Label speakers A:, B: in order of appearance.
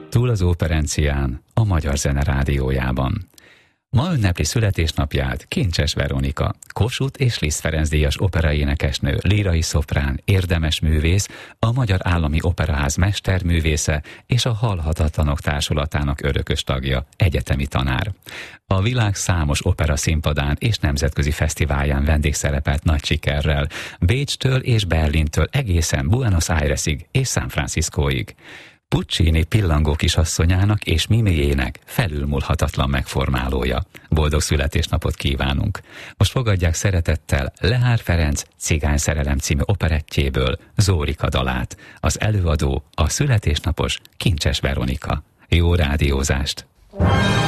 A: túl az Operencián, a Magyar Zene Rádiójában. Ma ünnepli születésnapját Kincses Veronika, Kossuth és Liszt Ferenc díjas operaénekesnő, lírai szoprán, érdemes művész, a Magyar Állami Operaház mesterművésze és a Halhatatlanok Társulatának örökös tagja, egyetemi tanár. A világ számos opera színpadán és nemzetközi fesztiválján vendégszerepelt nagy sikerrel, Bécstől és Berlintől egészen Buenos Airesig és San Franciscoig. Puccini pillangó kisasszonyának és Mimiének felülmúlhatatlan megformálója. Boldog születésnapot kívánunk! Most fogadják szeretettel Lehár Ferenc Cigányszerelem című operettjéből Zórika dalát. Az előadó a születésnapos Kincses Veronika. Jó rádiózást!